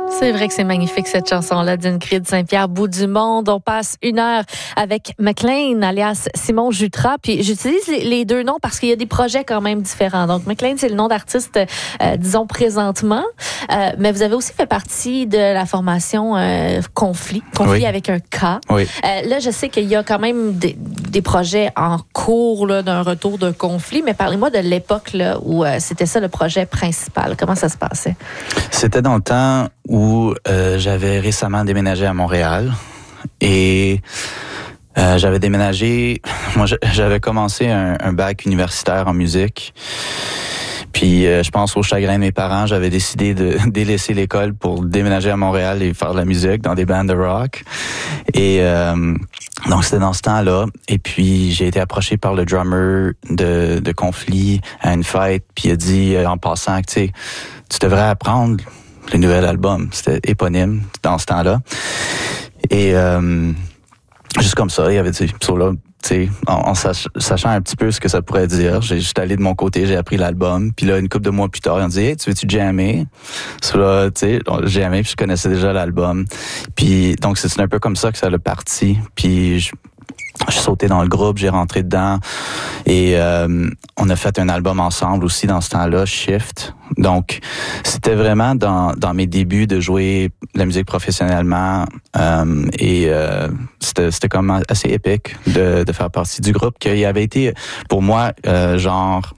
C'est vrai que c'est magnifique cette chanson-là d'Ingrid Saint-Pierre, Bout du monde. On passe 1 heure avec McLean, alias Simon Jutras. Puis j'utilise les deux noms parce qu'il y a des projets quand même différents. Donc McLean, c'est le nom d'artiste, disons présentement. Mais vous avez aussi fait partie de la formation Conflit oui. avec un K. Oui. Là, je sais qu'il y a quand même des projets en cours là, d'un retour de Conflit. Mais parlez-moi de l'époque là, où c'était ça le projet principal. Comment ça se passait? C'était dans le temps où j'avais récemment déménagé à Montréal et j'avais déménagé, moi j'avais commencé un bac universitaire en musique. Puis je pense au chagrin de mes parents, j'avais décidé de délaisser l'école pour déménager à Montréal et faire de la musique dans des bandes de rock. Et donc c'était dans ce temps-là. Et puis j'ai été approché par le drummer de Conflit à une fête. Puis il a dit en passant, tu sais, tu devrais apprendre le nouvel album. C'était éponyme dans ce temps-là. Et juste comme ça, il avait dit, so là, tu sais, en sachant un petit peu ce que ça pourrait dire, j'ai juste allé de mon côté, j'ai appris l'album. Puis là, une couple de mois plus tard, ils ont dit, hey, tu veux-tu jammer? So là, tu sais, j'ai jammé, puis je connaissais déjà l'album. Puis donc, c'est un peu comme ça que ça a parti. Puis je sauté dans le groupe, j'ai rentré dedans et on a fait un album ensemble aussi dans ce temps-là, Shift. Donc, c'était vraiment dans mes débuts de jouer de la musique professionnellement et c'était comme assez épique de faire partie du groupe qui avait été pour moi genre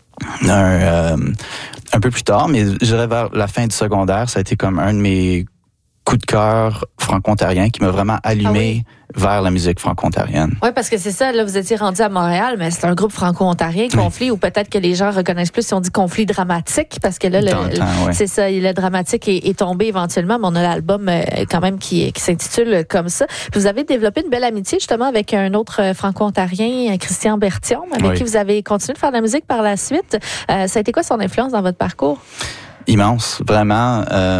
un peu plus tard, mais je dirais vers la fin du secondaire, ça a été comme un de mes coups de cœur franco-ontarien qui m'a vraiment allumé vers la musique franco-ontarienne. Oui, parce que c'est ça, là, vous étiez rendu à Montréal, mais c'est un groupe franco-ontarien, Conflit, ou peut-être que les gens reconnaissent plus si on dit Conflit dramatique, parce que là, c'est ça, le dramatique est tombé éventuellement, mais on a l'album quand même qui s'intitule comme ça. Puis vous avez développé une belle amitié, justement, avec un autre franco-ontarien, Christian Berthiaume, avec qui vous avez continué de faire de la musique par la suite. Ça a été quoi son influence dans votre parcours? Immense, vraiment.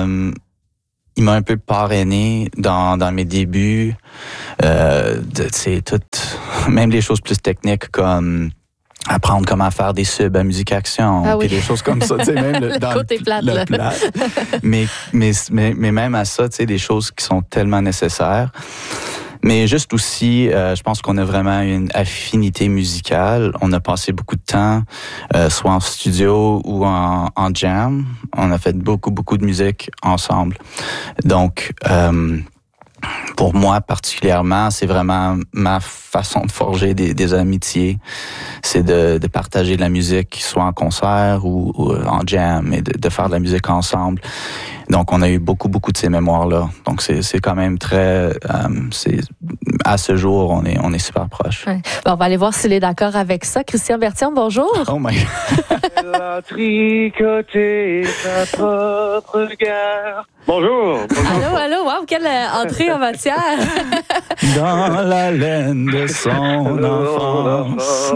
Il m'a un peu parrainé dans mes débuts. C'est tout, même les choses plus techniques comme apprendre comment faire des subs à Musique Action, puis des choses comme ça, tu sais, même dans côté plate, le plat. mais même à ça, tu sais, des choses qui sont tellement nécessaires. Mais juste aussi, je pense qu'on a vraiment une affinité musicale. On a passé beaucoup de temps, soit en studio ou en jam. On a fait beaucoup de musique ensemble. Donc, pour moi particulièrement, c'est vraiment ma façon de forger des amitiés. C'est de partager de la musique, soit en concert ou en jam, et de faire de la musique ensemble. Donc, on a eu beaucoup de ces mémoires-là. Donc, c'est quand même très... à ce jour, on est super proches. Ouais. Bon, on va aller voir s'il est d'accord avec ça. Christian Berthiaume, bonjour. Oh my God. Elle a tricoté sa propre guerre. Bonjour. Allô, wow, quelle entrée en matière. Dans la laine de son enfance.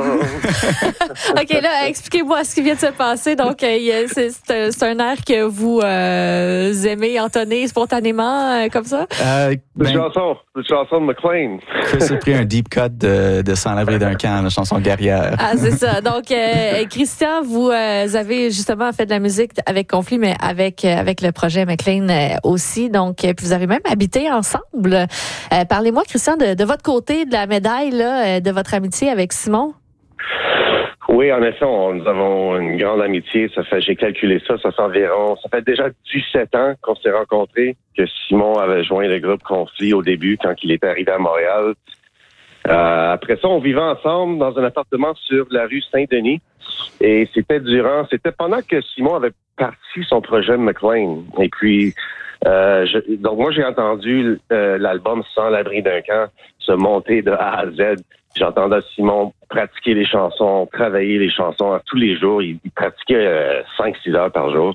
OK, là, expliquez-moi ce qui vient de se passer. Donc, c'est un air que vous aimez entonner spontanément, comme ça? Une chanson de McLean. Chris a pris un deep cut de Sans l'abri d'un camp, la chanson guerrière. Ah, c'est ça. Donc, Christian, vous avez justement fait de la musique avec Conflit, mais avec le projet McLean aussi. Donc, puis vous avez même habité ensemble. Parlez-moi, Christian, de votre côté de la médaille, là, de votre amitié avec Simon. Oui, en effet, nous avons une grande amitié. J'ai calculé ça fait déjà 17 ans qu'on s'est rencontrés, que Simon avait joint le groupe Conflit au début quand il était arrivé à Montréal. Après ça, on vivait ensemble dans un appartement sur la rue Saint-Denis. Et c'était pendant que Simon avait parti son projet McLean. Et puis, donc moi, j'ai entendu l'album Sans l'abri d'un camp se monter de A à Z. J'entendais Simon pratiquer les chansons, travailler les chansons tous les jours. Il pratiquait 5-6 heures par jour.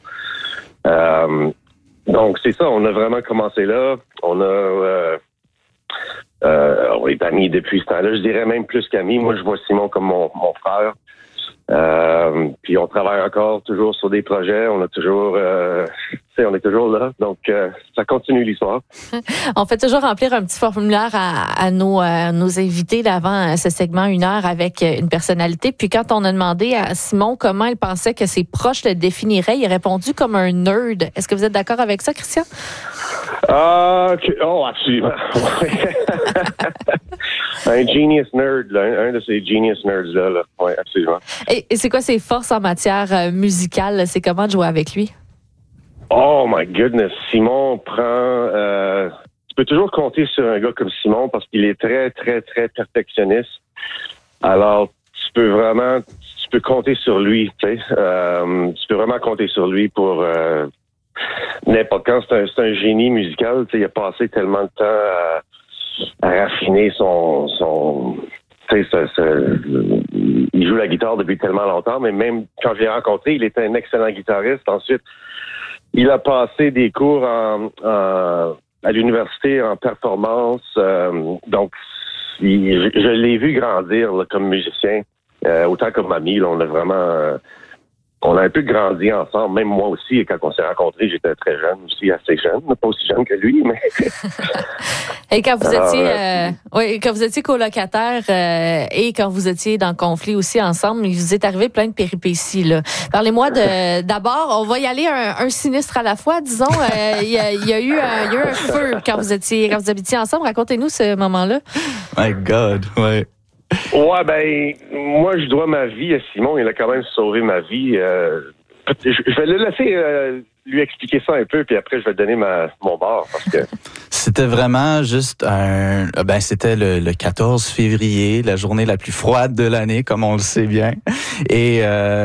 Donc, c'est ça, on a vraiment commencé là. On est amis depuis ce temps-là. Je dirais même plus qu'amis. Moi, je vois Simon comme mon frère. Puis on travaille encore toujours sur des projets. On est toujours là. Donc, ça continue l'histoire. On fait toujours remplir un petit formulaire à nos invités d'avant ce segment 1 heure avec une personnalité. Puis quand on a demandé à Simon comment il pensait que ses proches le définiraient, il a répondu comme un nerd. Est-ce que vous êtes d'accord avec ça, Christian? Oh, absolument. Un genius nerd, là, un de ces genius nerds-là. Là. Oui, absolument. Et c'est quoi ses forces en matière musicale? C'est comment de jouer avec lui? Oh my goodness, Simon prend... tu peux toujours compter sur un gars comme Simon parce qu'il est très, très, très perfectionniste. Alors, tu peux compter sur lui, tu sais. Tu peux vraiment compter sur lui pour n'importe quand. C'est un génie musical, tu sais. Il a passé tellement de temps à raffiner son tu sais, il joue la guitare depuis tellement longtemps, mais même quand je l'ai rencontré, il était un excellent guitariste. Ensuite, il a passé des cours à l'université en performance. Donc, je l'ai vu grandir là, comme musicien, autant comme ami. Là, on a un peu grandi ensemble. Même moi aussi, quand on s'est rencontrés, j'étais très jeune aussi, assez jeune, pas aussi jeune que lui, mais. Et quand vous étiez colocataire et quand vous étiez dans le conflit aussi ensemble, il vous est arrivé plein de péripéties là. Parlez-moi d'abord, on va y aller un sinistre à la fois, disons. Il y a eu un feu quand vous habitiez ensemble. Racontez-nous ce moment-là. My God, ouais. Ouais, ben, moi, je dois ma vie à Simon. Il a quand même sauvé ma vie. Je vais le laisser lui expliquer ça un peu, puis après, je vais donner mon bord. Parce que... C'était vraiment juste c'était le 14 février, la journée la plus froide de l'année, comme on le sait bien. Et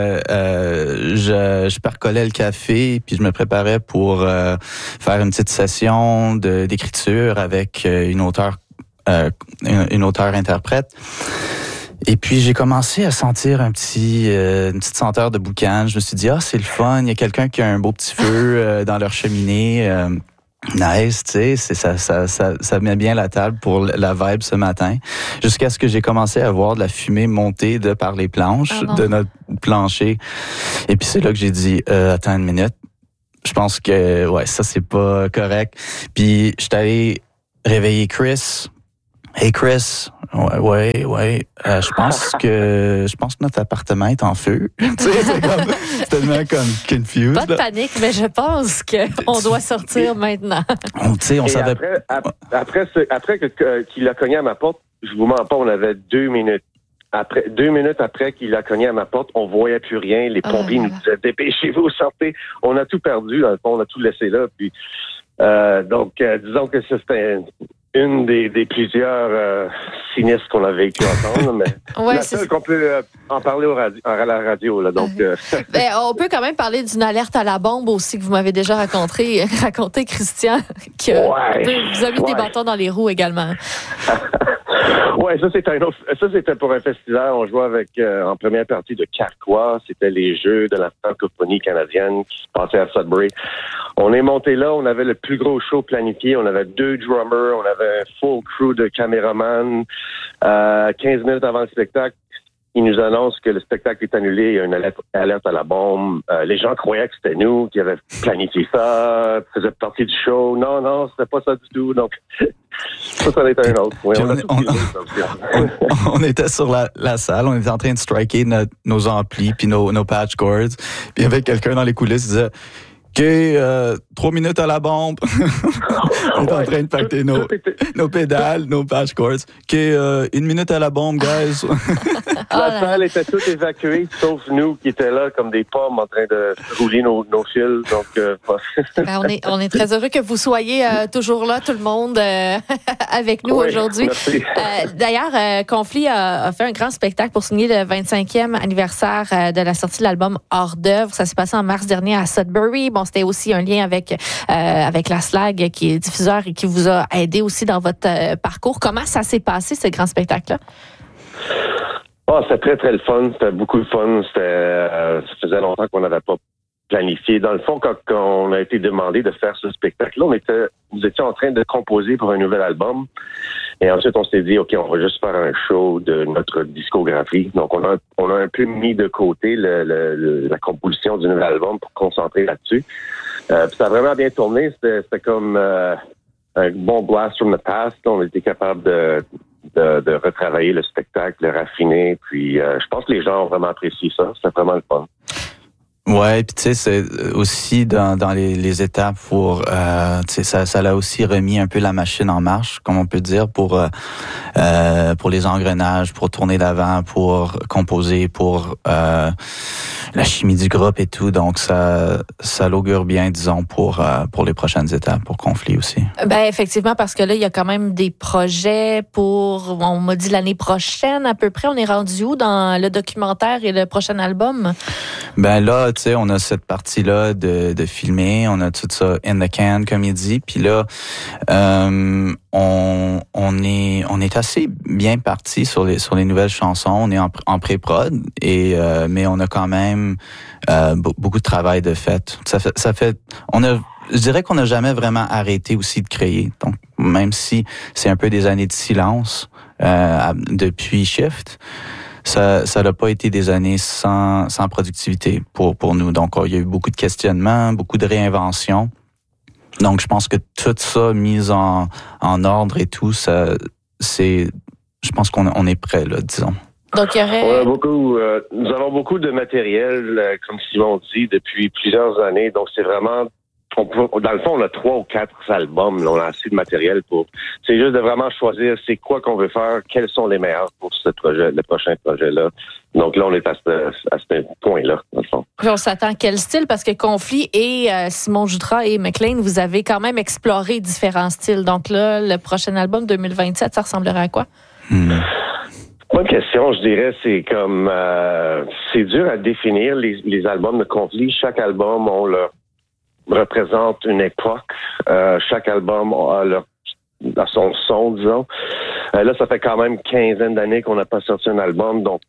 je percolais le café, puis je me préparais pour faire une petite session d'écriture avec une auteure interprète. Et puis j'ai commencé à sentir une petite senteur de boucan. Je me suis dit c'est le fun, il y a quelqu'un qui a un beau petit feu dans leur cheminée. Nice, tu sais, ça met bien la table pour la vibe ce matin. Jusqu'à ce que j'ai commencé à voir de la fumée monter par les planches de notre plancher. Et puis c'est là que j'ai dit attends une minute. Je pense que ça c'est pas correct. Puis j'étais allé réveiller Chris. Hey Chris, ouais. Je pense que notre appartement est en feu. Tu sais, c'est tellement comme confused. Pas de panique, mais je pense qu'on doit sortir maintenant. Tu sais, on savait. Après qu'il a cogné à ma porte, je vous mens pas, on avait 2 minutes. 2 minutes après qu'il a cogné à ma porte, on voyait plus rien. Les pompiers nous disaient dépêchez-vous, sortez. On a tout perdu, dans le fond, on a tout laissé là. Puis donc, disons que c'était une des plusieurs sinistres qu'on a vécu ensemble, mais la seule qu'on peut en parler à la radio. Là, donc, on peut quand même parler d'une alerte à la bombe aussi que vous m'avez déjà raconté Christian, que vous avez mis des bâtons dans les roues également. Ouais, ça c'était pour un festival. On jouait avec en première partie de Carquois. C'était les Jeux de la francophonie canadienne qui se passaient à Sudbury. On est monté là, on avait le plus gros show planifié. On avait 2 drummers, on avait un full crew de caméramans. 15 minutes avant le spectacle, ils nous annoncent que le spectacle est annulé. Il y a une alerte à la bombe. Les gens croyaient que c'était nous qui avions planifié ça, faisait partie du show. Non, c'était pas ça du tout. Donc, ça en est un autre. Oui, on était sur la salle, on était en train de striker nos amplis puis nos patch cords. Puis il y avait quelqu'un dans les coulisses qui disait OK, 3 minutes à la bombe. On est en train de pacter nos pédales, nos patch cords. OK, 1 minute à la bombe, guys. La salle était toute évacuée, sauf nous qui étaient là comme des pommes en train de rouler nos fils. Donc, on est très heureux que vous soyez toujours là, tout le monde, avec nous aujourd'hui. D'ailleurs, Conflit a fait un grand spectacle pour signer le 25e anniversaire de la sortie de l'album Hors d'œuvre. Ça s'est passé en mars dernier à Sudbury. Bon, c'était aussi un lien avec la SLAG qui est diffuseur et qui vous a aidé aussi dans votre parcours. Comment ça s'est passé, ce grand spectacle-là? C'était très, très le fun. C'était beaucoup de fun. Ça faisait longtemps qu'on n'avait pas planifié. Dans le fond, quand on a été demandé de faire ce spectacle-là, vous étiez en train de composer pour un nouvel album. Et ensuite, on s'est dit, OK, on va juste faire un show de notre discographie. Donc, on a un peu mis de côté la composition du nouvel album pour concentrer là-dessus. Puis ça a vraiment bien tourné. C'était comme un bon blast from the past. On était capable de retravailler le spectacle, le raffiner. Puis, je pense que les gens ont vraiment apprécié ça. C'était vraiment le fun. Ouais, puis tu sais, c'est aussi dans les étapes pour, tu sais, ça l'a aussi remis un peu la machine en marche, comme on peut dire, pour les engrenages, pour tourner d'avant, pour composer, pour la chimie du groupe et tout. Donc ça l'augure bien, disons, pour les prochaines étapes, pour Conflit aussi. Ben effectivement, parce que là, il y a quand même des projets pour, on m'a dit l'année prochaine à peu près. On est rendu où dans le documentaire et le prochain album? Ben là, tu sais, on a cette partie-là de filmer, on a tout ça in the can, comme il dit. Puis là, on est assez bien parti sur les nouvelles chansons. On est en pré-prod mais on a quand même beaucoup de travail de fait. Je dirais qu'on n'a jamais vraiment arrêté aussi de créer. Donc, même si c'est un peu des années de silence depuis Shift, ça n'a pas été des années sans productivité pour nous. Donc, il y a eu beaucoup de questionnements, beaucoup de réinventions. Donc, je pense que tout ça mis en ordre et tout, je pense qu'on est prêt, là, disons. Donc, il y aurait... nous avons beaucoup de matériel, comme Simon dit, depuis plusieurs années. Donc, c'est vraiment... dans le fond, on a 3 ou 4 albums. Là, on a assez de matériel pour... C'est juste de vraiment choisir c'est quoi qu'on veut faire, quels sont les meilleurs pour le prochain projet-là. Donc là, on est à ce point-là, dans le fond. Puis on s'attend à quel style? Parce que Conflit et Simon Joutrat et McLean, vous avez quand même exploré différents styles. Donc là, le prochain album 2027, ça ressemblerait à quoi? Bonne question, je dirais, c'est comme... c'est dur à définir, les albums de Conflit. Chaque album, représente une époque. Chaque album a son son, disons. Là, ça fait quand même 15 d'années qu'on n'a pas sorti un album, donc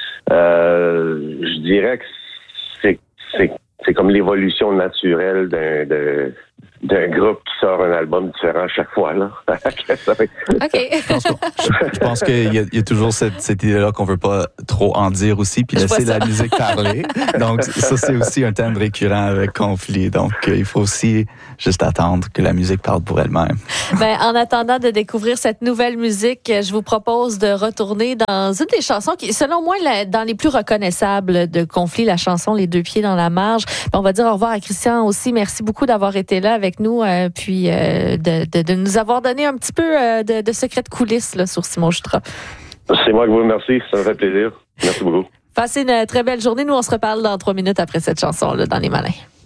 je dirais que c'est comme l'évolution naturelle d'un groupe qui sort un album différent chaque fois, là. OK. Je pense qu'il y a toujours cette idée-là qu'on veut pas trop en dire aussi, puis laisser la musique parler. Donc, ça, c'est aussi un thème récurrent avec Conflit. Donc, il faut aussi juste attendre que la musique parle pour elle-même. Ben, en attendant de découvrir cette nouvelle musique, je vous propose de retourner dans une des chansons qui, selon moi, dans les plus reconnaissables de Conflit, la chanson Les deux pieds dans la marge. Ben, on va dire au revoir à Christian aussi. Merci beaucoup d'avoir été là avec nous, puis de nous avoir donné un petit peu de secrets de coulisses là, sur Simon Joutrat. C'est moi qui vous remercie, ça me fait plaisir. Merci beaucoup. Passez une très belle journée. Nous, on se reparle dans 3 minutes après cette chanson là, dans Les Malins.